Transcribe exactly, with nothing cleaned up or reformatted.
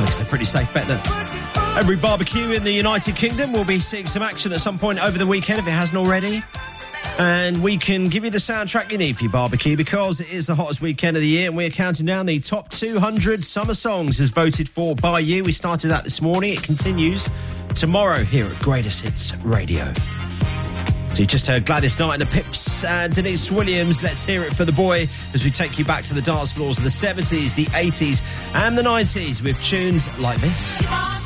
it's a pretty safe bet that every barbecue in the United Kingdom will be seeing some action at some point over the weekend if it hasn't already. And we can give you the soundtrack you need for your barbecue because it is the hottest weekend of the year and we're counting down the top two hundred summer songs as voted for by you. We started that this morning. It continues tomorrow here at Greatest Hits Radio. So you just heard Gladys Knight and the Pips and Denise Williams. Let's hear it for the boy as we take you back to the dance floors of the seventies, the eighties and the nineties with tunes like this.